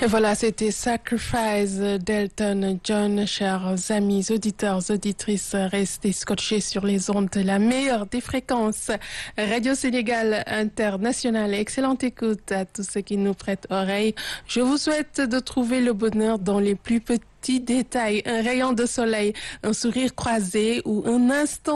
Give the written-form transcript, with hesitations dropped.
Et voilà, c'était Sacrifice d'Elton John. Chers amis, auditeurs, auditrices, restez scotchés sur les ondes de la meilleure des fréquences. Radio Sénégal International. Excellente écoute à tous ceux qui nous prêtent oreille. Je vous souhaite de trouver le bonheur dans les plus petits détails. Un rayon de soleil, un sourire croisé ou un instant